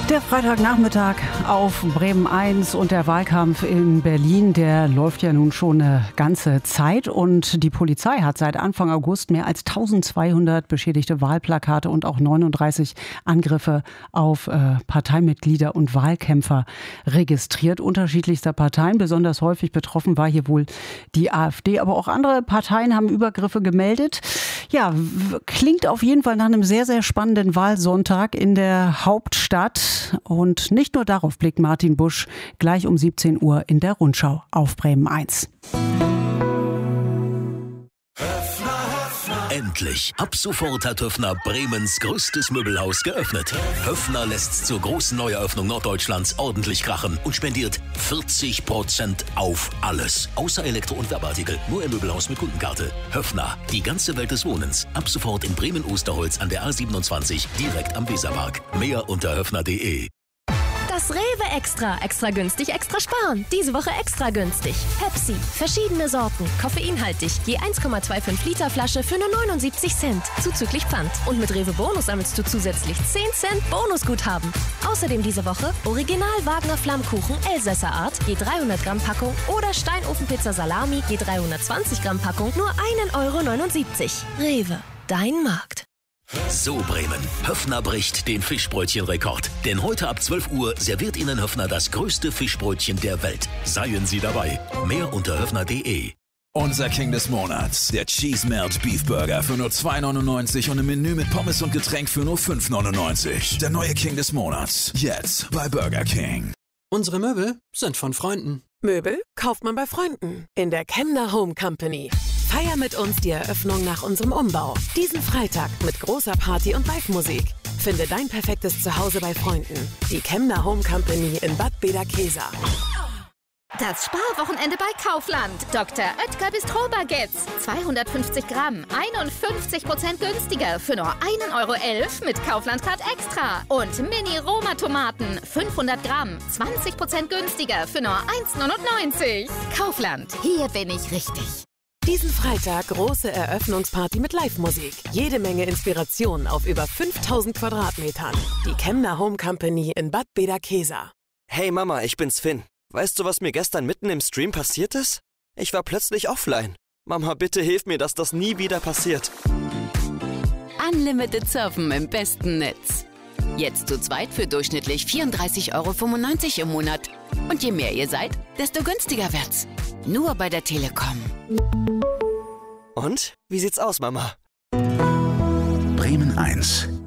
Der Freitagnachmittag auf Bremen 1 und der Wahlkampf in Berlin, der läuft ja nun schon eine ganze Zeit und die Polizei hat seit Anfang August mehr als 1200 beschädigte Wahlplakate und auch 39 Angriffe auf Parteimitglieder und Wahlkämpfer registriert, unterschiedlichster Parteien. Besonders häufig betroffen war hier wohl die AfD, aber auch andere Parteien haben Übergriffe gemeldet. Ja, klingt auf jeden Fall nach einem sehr, sehr spannenden Wahlsonntag in der Hauptstadt. Und nicht nur darauf blickt Martin Busch gleich um 17 Uhr in der Rundschau auf Bremen 1. Endlich! Ab sofort hat Höffner Bremens größtes Möbelhaus geöffnet. Höffner lässt zur großen Neueröffnung Norddeutschlands ordentlich krachen und spendiert 40% auf alles. Außer Elektro- und Werbeartikel. Nur im Möbelhaus mit Kundenkarte. Höffner, die ganze Welt des Wohnens. Ab sofort in Bremen-Osterholz an der A27, direkt am Weserpark. Mehr unter höffner.de. Das Rewe Extra günstig, extra sparen. Diese Woche extra günstig. Pepsi, verschiedene Sorten, koffeinhaltig, je 1,25 Liter Flasche für nur 79 Cent, zuzüglich Pfand. Und mit Rewe Bonus sammelst du zusätzlich 10 Cent Bonusguthaben. Außerdem diese Woche Original Wagner Flammkuchen Elsässer Art, je 300 Gramm Packung oder Steinofenpizza Salami, je 320 Gramm Packung, nur 1,79 €. Rewe, dein Markt. So Bremen, Höffner bricht den Fischbrötchenrekord. Denn heute ab 12 Uhr serviert Ihnen Höffner das größte Fischbrötchen der Welt. Seien Sie dabei. Mehr unter höffner.de. Unser King des Monats, der Cheese Melt Beef Burger für nur 2,99 € und ein Menü mit Pommes und Getränk für nur 5,99 €. Der neue King des Monats, jetzt bei Burger King. Unsere Möbel sind von Freunden. Möbel kauft man bei Freunden in der Kemner Home Company. Feier mit uns die Eröffnung nach unserem Umbau. Diesen Freitag mit großer Party und Live-Musik. Finde dein perfektes Zuhause bei Freunden. Die Kemner Home Company in Bad Bederkesa. Das Sparwochenende bei Kaufland. Dr. Oetker Bistro-Baguettes. 250 Gramm, 51% günstiger für nur 1,11 € mit Kaufland-Card Extra. Und Mini-Roma-Tomaten, 500 Gramm, 20% günstiger für nur 1,99 €. Kaufland, hier bin ich richtig. Diesen Freitag große Eröffnungsparty mit Live-Musik. Jede Menge Inspiration auf über 5000 Quadratmetern. Die Kemner Home Company in Bad Bederkesa. Hey Mama, ich bin's Finn. Weißt du, was mir gestern mitten im Stream passiert ist? Ich war plötzlich offline. Mama, bitte hilf mir, dass das nie wieder passiert. Unlimited Surfen im besten Netz. Jetzt zu zweit für durchschnittlich 34,95 € im Monat. Und je mehr ihr seid, desto günstiger wird's. Nur bei der Telekom. Und? Wie sieht's aus, Mama? Bremen 1